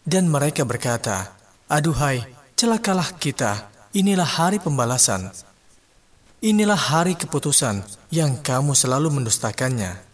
Dan mereka berkata, "Aduhai, celakalah kita, inilah hari pembalasan. Inilah hari keputusan yang kamu selalu mendustakannya."